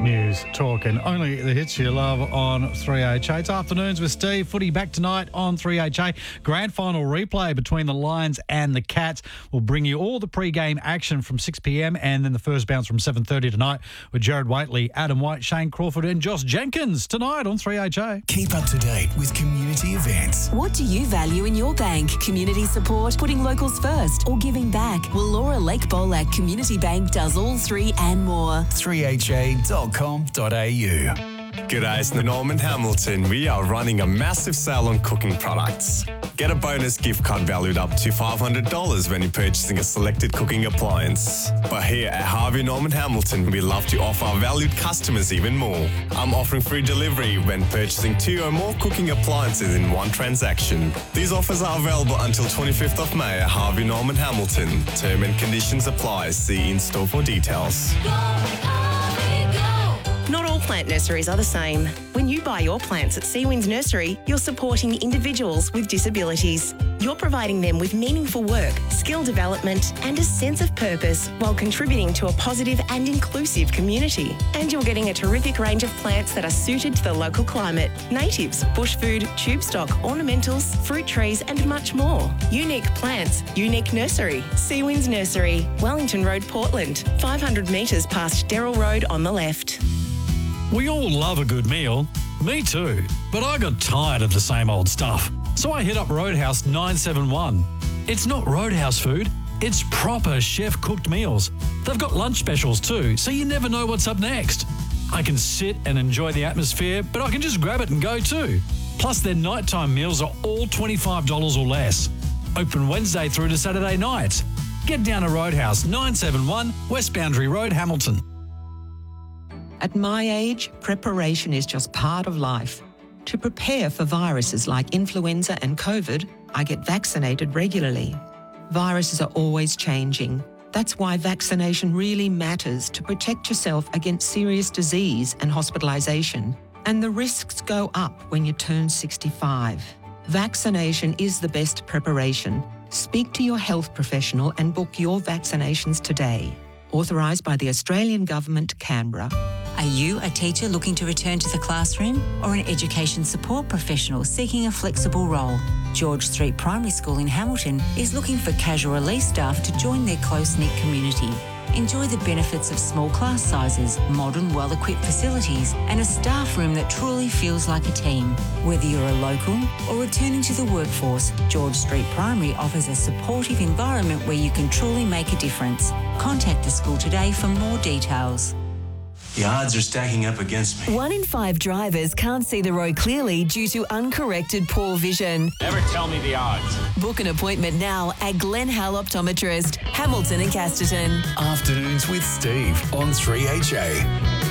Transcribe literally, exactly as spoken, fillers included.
News, talk and only the hits you love on three H A. It's Afternoons with Steve. Footy back tonight on three H A. Grand final replay between the Lions and the Cats. We'll bring you all the pre-game action from six p.m. and then the first bounce from seven thirty tonight with Jared Waitley, Adam White, Shane Crawford and Josh Jenkins tonight on three H A. Keep up to date with community events. What do you value in your bank? Community support, putting locals first or giving back? Well, Laura Lake Bolac Community Bank does all three and more. three H A dot com dot A U. G'day, it's Norman Hamilton. We are running a massive sale on cooking products. Get a bonus gift card valued up to five hundred dollars when you're purchasing a selected cooking appliance. But here at Harvey Norman Hamilton, we love to offer our valued customers even more. I'm offering free delivery when purchasing two or more cooking appliances in one transaction. These offers are available until twenty-fifth of May at Harvey Norman Hamilton. Term and conditions apply. See in-store for details. Not all plant nurseries are the same. When you buy your plants at Seawinds Nursery, you're supporting individuals with disabilities. You're providing them with meaningful work, skill development and a sense of purpose while contributing to a positive and inclusive community. And you're getting a terrific range of plants that are suited to the local climate. Natives, bush food, tube stock, ornamentals, fruit trees and much more. Unique plants, unique nursery. Seawinds Nursery, Wellington Road, Portland. five hundred metres past Derrill Road on the left. We all love a good meal. Me too. But I got tired of the same old stuff. So I hit up Roadhouse nine seven one. It's not Roadhouse food. It's proper chef-cooked meals. They've got lunch specials too, so you never know what's up next. I can sit and enjoy the atmosphere, but I can just grab it and go too. Plus, their nighttime meals are all twenty-five dollars or less. Open Wednesday through to Saturday nights. Get down to Roadhouse nine seven one, West Boundary Road, Hamilton. At my age, preparation is just part of life. To prepare for viruses like influenza and COVID, I get vaccinated regularly. Viruses are always changing. That's why vaccination really matters to protect yourself against serious disease and hospitalisation. And the risks go up when you turn sixty-five. Vaccination is the best preparation. Speak to your health professional and book your vaccinations today. Authorised by the Australian Government, Canberra. Are you a teacher looking to return to the classroom or an education support professional seeking a flexible role? George Street Primary School in Hamilton is looking for casual release staff to join their close-knit community. Enjoy the benefits of small class sizes, modern, well-equipped facilities and a staff room that truly feels like a team. Whether you're a local or returning to the workforce, George Street Primary offers a supportive environment where you can truly make a difference. Contact the school today for more details. The odds are stacking up against me. One in five drivers can't see the road clearly due to uncorrected poor vision. Never tell me the odds. Book an appointment now at Glen Hal Optometrist, Hamilton and Casterton. Afternoons with Steve on three H A.